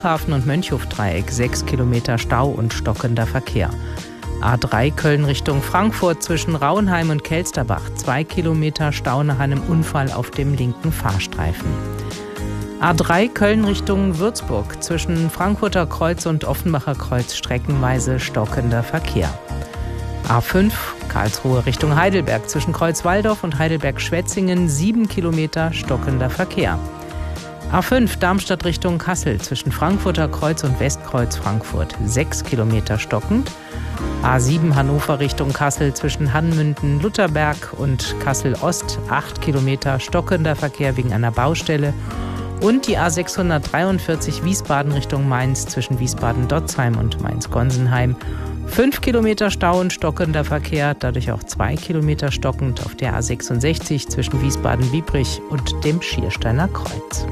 Hafen- und Mönchhofdreieck 6 Kilometer Stau und stockender Verkehr. A3 Köln Richtung Frankfurt zwischen Rauenheim und Kelsterbach 2 Kilometer Stau nach einem Unfall auf dem linken Fahrstreifen. A3 Köln Richtung Würzburg zwischen Frankfurter Kreuz und Offenbacher Kreuz streckenweise stockender Verkehr. A5 Karlsruhe Richtung Heidelberg zwischen Kreuzwaldorf und Heidelberg-Schwetzingen 7 Kilometer stockender Verkehr. A5 Darmstadt Richtung Kassel zwischen Frankfurter Kreuz und Westkreuz Frankfurt 6 Kilometer stockend. A7 Hannover Richtung Kassel zwischen Hannmünden, Lutherberg und Kassel-Ost 8 Kilometer stockender Verkehr wegen einer Baustelle. Und die A643 Wiesbaden Richtung Mainz zwischen Wiesbaden-Dotzheim und Mainz-Gonsenheim 5 Kilometer Stau und stockender Verkehr, dadurch auch 2 Kilometer stockend auf der A66 zwischen Wiesbaden-Biebrich und dem Schiersteiner Kreuz.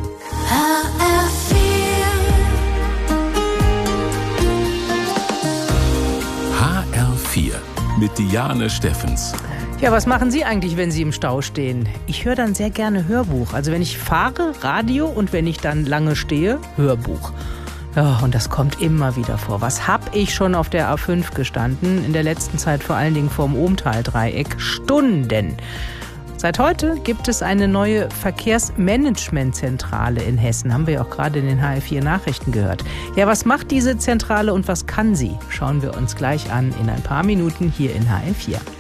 HR4 mit Diane Steffens. Ja, was machen Sie eigentlich, wenn Sie im Stau stehen? Ich höre dann sehr gerne Hörbuch. Also wenn ich fahre, Radio, und wenn ich dann lange stehe, Hörbuch. Ja, und das kommt immer wieder vor. Was hab ich schon auf der A5 gestanden? In der letzten Zeit vor allen Dingen vorm Ohmtal-Dreieck. Stunden. Seit heute gibt es eine neue Verkehrsmanagementzentrale in Hessen. Haben wir ja auch gerade in den HR4 Nachrichten gehört. Ja, was macht diese Zentrale und was kann sie? Schauen wir uns gleich an in ein paar Minuten hier in HR4.